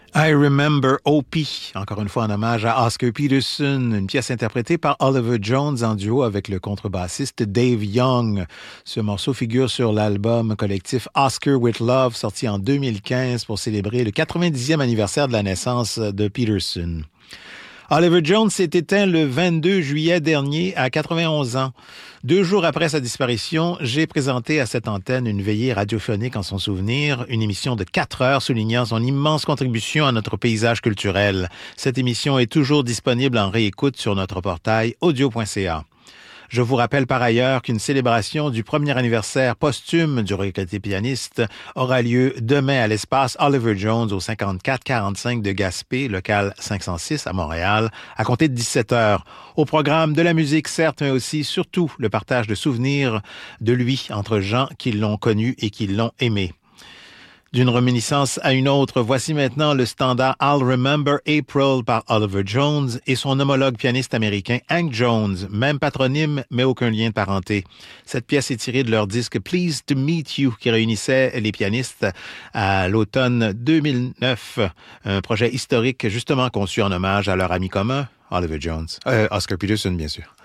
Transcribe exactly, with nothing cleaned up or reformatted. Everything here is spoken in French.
I Remember O P, encore une fois en hommage à Oscar Peterson, une pièce interprétée par Oliver Jones en duo avec le contrebassiste Dave Young. Ce morceau figure sur l'album collectif Oscar with Love, sorti en deux mille quinze pour célébrer le quatre-vingt-dixième anniversaire de la naissance de Peterson. Oliver Jones s'est éteint le vingt-deux juillet dernier à quatre-vingt-onze ans. Deux jours après sa disparition, j'ai présenté à cette antenne une veillée radiophonique en son souvenir, une émission de quatre heures soulignant son immense contribution à notre paysage culturel. Cette émission est toujours disponible en réécoute sur notre portail audio point c a. Je vous rappelle par ailleurs qu'une célébration du premier anniversaire posthume du regretté pianiste aura lieu demain à l'espace Oliver Jones au cinquante-quatre quarante-cinq de Gaspé, local cinq cent six à Montréal, à compter de dix-sept heures. Au programme de la musique, certes, mais aussi, surtout, le partage de souvenirs de lui entre gens qui l'ont connu et qui l'ont aimé. D'une réminiscence à une autre, voici maintenant le standard I'll Remember April par Oliver Jones et son homologue pianiste américain Hank Jones, même patronyme mais aucun lien de parenté. Cette pièce est tirée de leur disque Pleased to Meet You qui réunissait les pianistes à l'automne deux mille neuf, un projet historique justement conçu en hommage à leur ami commun, Oliver Jones, euh, Oscar Peterson bien sûr.